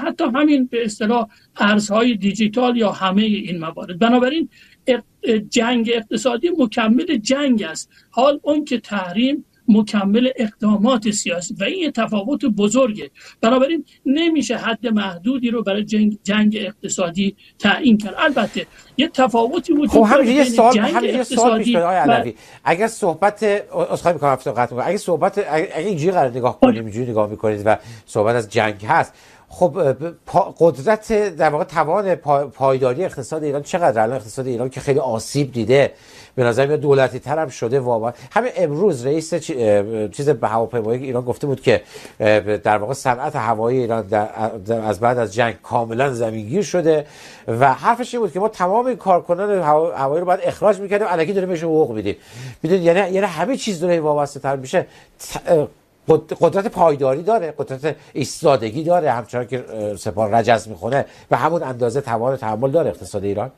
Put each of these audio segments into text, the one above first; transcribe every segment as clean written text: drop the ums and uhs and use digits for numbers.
حتی همین به اصطلاح ارزهای دیجیتال یا همه این موارد. بنابراین جنگ اقتصادی مکمل جنگ است، حال اون که تحریم مکمل اقدامات سیاسی و این تفاوت بزرگه. بنابراین نمیشه حد محدودی رو برای جنگ اقتصادی تعیین کرد. البته یه تفاوتی وجود داره بین جنگ اقتصادی و اگر صحبت اگه صحبت اگه اینجوری قرار نگاه کنیم، اینجوری نگاه میکنید و صحبت از جنگ هست، خب قدرت در واقع توان پایداری اقتصاد ایران چقدر؟ الان اقتصاد ایران که خیلی آسیب دیده، به نظر میاد دولتی تر هم شده واقعا. همین امروز رئیس چیز هواپیمایی ایران گفته بود که در واقع صنعت هوایی ایران از بعد از جنگ کاملا زمینگیر شده و حرفش این بود که ما تمام این کارکنان هوایی رو باید اخراج می‌کردیم، الکی داریم بهشون حقوق میدیم. میدونید یعنی همه چیز داره وابسته تر میشه. قدرت پایداری داره، قدرت ایستادگی داره، همچنان که سپاه رجز میخونه و همون اندازه توان تحمل داره اقتصاد ایران.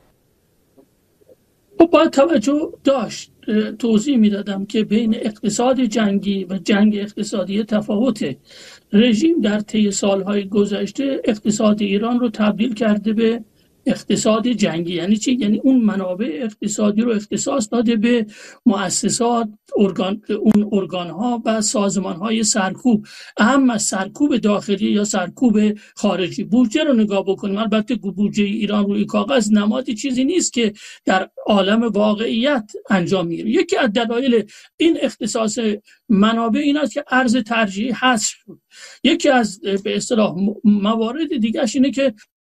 خب باید توجه داشت. توضیح میدادم که بین اقتصاد جنگی و جنگ اقتصادی تفاوته. رژیم در طی سالهای گذشته اقتصاد ایران رو تبدیل کرده به اقتصاد جنگی. یعنی چی؟ یعنی اون منابع اقتصادی رو اختصاص داده به مؤسسات، اون ارگان‌ها و سازمان‌های سرکوب، اهم از سرکوب داخلی یا سرکوب خارجی. بودجه رو نگاه بکنیم، البته بودجه ایران روی کاغذ نمادی چیزی نیست که در عالم واقعیت انجام میگیره. یکی از دلایل این اختصاص منابع این است که ارز ترجیحی حذف شد. یکی از به اصطلاح موارد دیگرش اینه که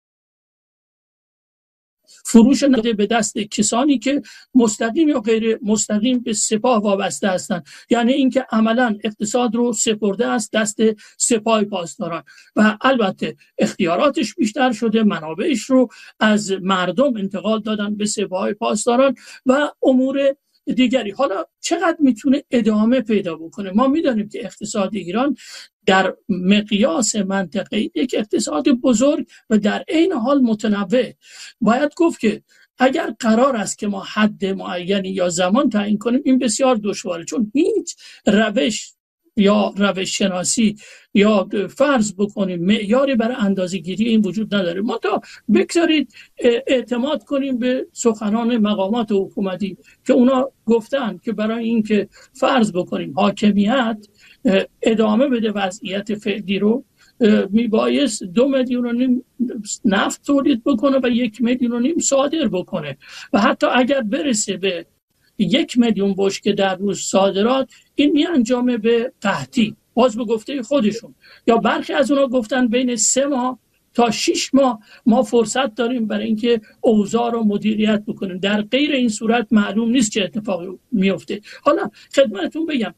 فروش نده به دست کسانی که مستقیم یا غیر مستقیم به سپاه وابسته هستند. یعنی اینکه عملا اقتصاد رو سپرده است دست سپاه پاسداران و البته اختیاراتش بیشتر شده، منابعش رو از مردم انتقال دادن به سپاه پاسداران و امور دیگری. حالا چقدر میتونه ادامه پیدا بکنه؟ ما میدونیم که اقتصاد ایران در مقیاس منطقه‌ای یک اقتصاد بزرگ و در عین حال متنوع. باید گفت که اگر قرار است که ما حد معینی یا زمان تعیین کنیم، این بسیار دشواره، چون هیچ روش یا روش شناسی یا فرض بکنیم معیاری برای اندازه‌گیری این وجود نداره. ما تا بگذارید اعتماد کنیم به سخنان مقامات حکومتی که اونا گفتن که برای اینکه فرض بکنیم حاکمیت ادامه بده وضعیت فعلی رو، میبایست 2.5 میلیون نفت تولید بکنه و 1.5 میلیون صادر بکنه و حتی اگر برسه به 1 میلیون بشکه در روز صادرات، این میانجامه به قحطی. باز به گفته خودشون یا برخی از اونا گفتن بین 3 ماه تا 6 ماه ما فرصت داریم برای اینکه اوضاع رو مدیریت بکنیم. در غیر این صورت معلوم نیست چه اتفاقی میفته. حالا خدمتتون بگم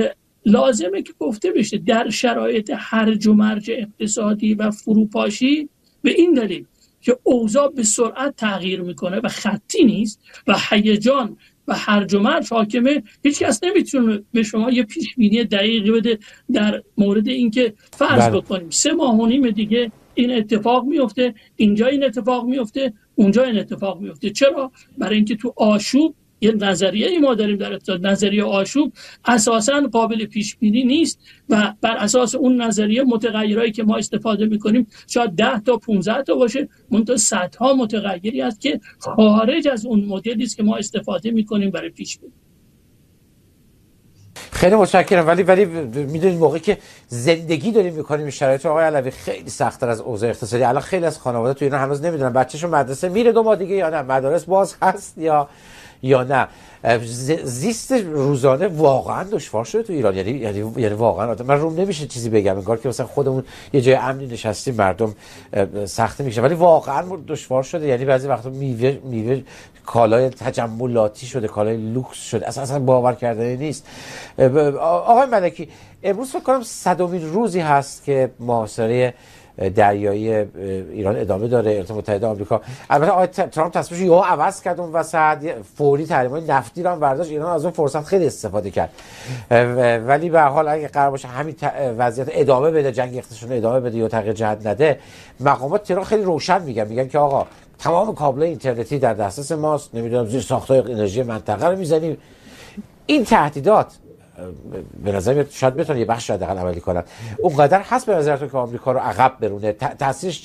لازمه که گفته بشه در شرایط هرج و مرج اقتصادی و فروپاشی، به این دلیل که اوضاع به سرعت تغییر میکنه و خطی نیست و هیجان و هرج و مرج حاکمه، هیچ کس نمیتونه به شما یه پیش بینی دقیقی بده در مورد اینکه فرض بکنیم 3 ماه و نیم دیگه این اتفاق میفته، اینجا این اتفاق میفته، اونجا این اتفاق میفته. چرا؟ برای اینکه تو آشوب یه نظریه ما داریم در اقتصاد، نظریه آشوب اساساً قابل پیش بینی نیست و بر اساس اون نظریه متغیرایی که ما استفاده میکنیم شاید 10 تا 15 تا باشه، منتها صدها متغیری است که خارج از اون مدلی است که ما استفاده میکنیم برای پیش بینی. خیلی متشکرم. ولی میدونید موقعی که زندگی داریم میکنیم شرایط آقای علوی خیلی سخت‌تر از اوضاع اقتصادی. الان خیلی از خانواده تو ایران هنوز نمیدونن بچه‌شون مدرسه میره 2 ماه دیگه یا نه، مدارس باز هست یا نه. زیست روزانه واقعا دشوار شده تو ایران. یعنی واقعا من روم نمیشه چیزی بگم، انگار که مثلا خودمون یه جای امنی نشستیم، مردم سخت میشه، ولی واقعا دشوار شده. یعنی بعضی وقتا میوه کالای تجملاتی شده، کالای لوکس شده، اصلا باور کردنی نیست. آقای ملکی، امروز فکر کنم 100مین روزی هست که محاصره دریایی ایران ادامه داره. ایالات متحده آمریکا البته آقای ترامپ تصمیمش رو عوض کرد، اون وسط فوری تحریم‌های نفتی رو هم برداشت. ایران از اون فرصت خیلی استفاده کرد، ولی به هر حال اگه قرار باشه همین وضعیت ادامه بده، جنگ اقتصادی ادامه بده یا تغییر جهت نده، مقامات تهران خیلی روشن میگن که آقا تمام کابل‌های اینترنتی در دسترس ماست، نمیدونم زیر ساخت‌های انرژی منطقه رو میزنیم. این تهدیدات به نظر میاد شاید بتونه یه بخش حداقل عملی کنن. اونقدر هست به نظرتون که آمریکا رو عقب برونه؟ تاثیرش